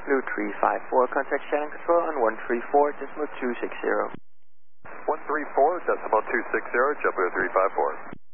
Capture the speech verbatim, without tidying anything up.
Blue three five four, contact Shannon Control on one three four decimal two six zero. one three four decimal two six zero, JetBlue three five four.